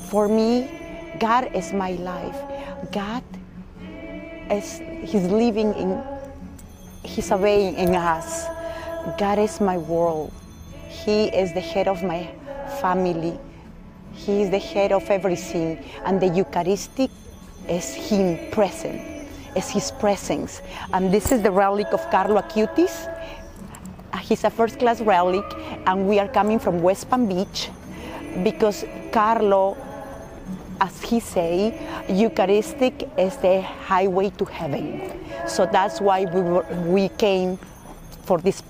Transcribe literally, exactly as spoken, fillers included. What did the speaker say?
For me, God is my life. God is, He's living in, He's obeying in us. God is my world. He is the head of my family. He is the head of everything. And the Eucharistic is Him present, is His presence. And this is the relic of Carlo Acutis. He's a first-class relic, and we are coming from West Palm Beach because Carlo, as he say, Eucharistic is the highway to heaven. So that's why we, were, we came for this